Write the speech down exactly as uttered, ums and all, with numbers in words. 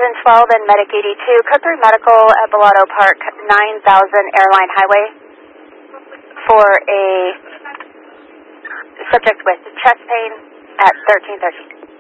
Engine twelve and Medic eighty-two, code three Medical at Bellotto Park, nine thousand Airline Highway, for a subject with chest pain at thirteen thirteen.